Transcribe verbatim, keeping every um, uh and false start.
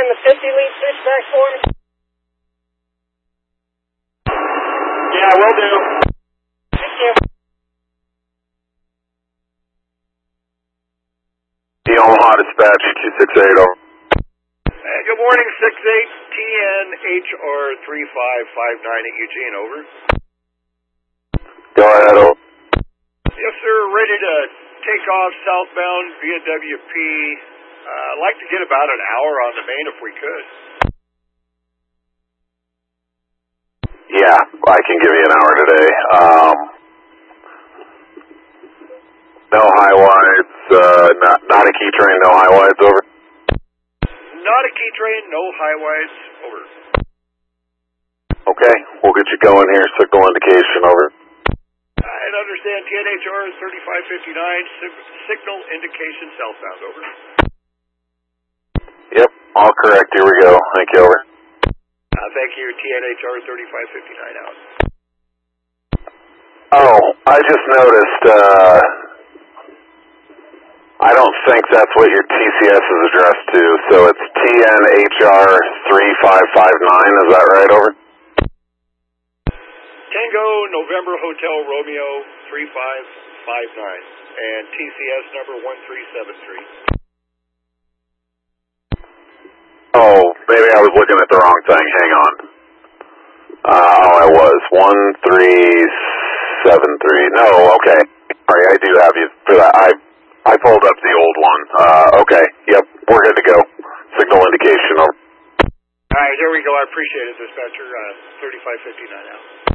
the fifty lead switchback for me? Yeah, will do. Thank you. The Omaha dispatch, two six eight, over. Hey, good morning, six eight T N H R three five five nine at Eugene, over. Go ahead, over. Yes, sir, ready to take off southbound via W P. Uh, I'd like to get about an hour on the main if we could. Yeah, I can give you an hour today. Um, no high wides, uh, not, not a key train, no high wides, over. Not a key train, no high wides, over. Okay, we'll get you going here, signal indication, over. I understand T N H R is thirty-five fifty-nine, sig- signal indication southbound, over. Yep, all correct, here we go. Thank you, over. Uh, thank you, T N H R thirty-five fifty-nine out. Oh, I just noticed, uh, I don't think that's what your T C S is addressed to, so it's T N H R three five five nine, is that right, over? Tango, November, Hotel, Romeo, three five five nine, and T C S number one three seven three. Oh, maybe I was looking at the wrong thing, hang on. Uh, oh, I was, one three seven three, no, okay. Sorry, I do have you for that, I I pulled up the old one, uh, okay, yep, we're good to go. Signal indication, over. All right, there we go, I appreciate it, dispatcher, uh, thirty-five fifty-nine out.